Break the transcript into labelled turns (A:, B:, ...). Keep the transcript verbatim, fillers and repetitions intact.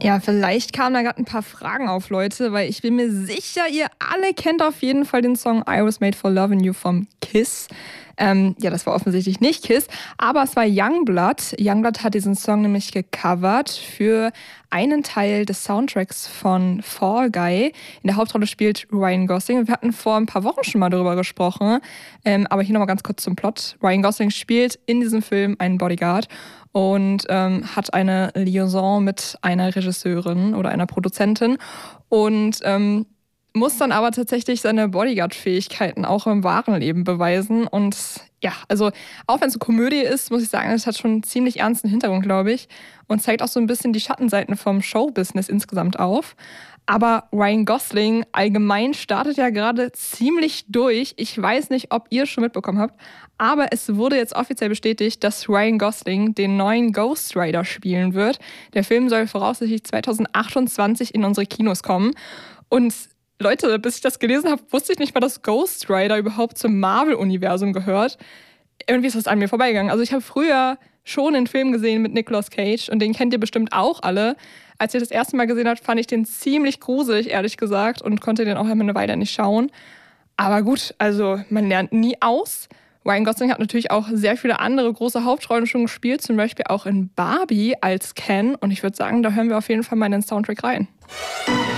A: Ja, vielleicht kamen da gerade ein paar Fragen auf, Leute, weil ich bin mir sicher, ihr alle kennt auf jeden Fall den Song I Was Made for Lovin' You vom Kiss. Ähm, ja, das war offensichtlich nicht Kiss, aber es war Youngblood. Youngblood hat diesen Song nämlich gecovert für einen Teil des Soundtracks von Fall Guy. In der Hauptrolle spielt Ryan Gosling. Wir hatten vor ein paar Wochen schon mal darüber gesprochen, ähm, aber hier nochmal ganz kurz zum Plot. Ryan Gosling spielt in diesem Film einen Bodyguard und ähm, hat eine Liaison mit einer Regisseurin oder einer Produzentin und ähm, muss dann aber tatsächlich seine Bodyguard-Fähigkeiten auch im wahren Leben beweisen. Und ja, also auch wenn es eine Komödie ist, muss ich sagen, es hat schon einen ziemlich ernsten Hintergrund, glaube ich, und zeigt auch so ein bisschen die Schattenseiten vom Showbusiness insgesamt auf. Aber Ryan Gosling allgemein startet ja gerade ziemlich durch. Ich weiß nicht, ob ihr es schon mitbekommen habt, aber es wurde jetzt offiziell bestätigt, dass Ryan Gosling den neuen Ghost Rider spielen wird. Der Film soll voraussichtlich zwanzig achtundzwanzig in unsere Kinos kommen. Und Leute, bis ich das gelesen habe, wusste ich nicht mal, dass Ghost Rider überhaupt zum Marvel-Universum gehört. Irgendwie ist das an mir vorbeigegangen. Also ich habe früher schon einen Film gesehen mit Nicolas Cage und den kennt ihr bestimmt auch alle. Als ich das erste Mal gesehen habe, fand ich den ziemlich gruselig, ehrlich gesagt, und konnte den auch eine Weile nicht schauen. Aber gut, also man lernt nie aus. Ryan Gosling hat natürlich auch sehr viele andere große Hauptrollen schon gespielt, zum Beispiel auch in Barbie als Ken. Und ich würde sagen, da hören wir auf jeden Fall mal in den Soundtrack rein.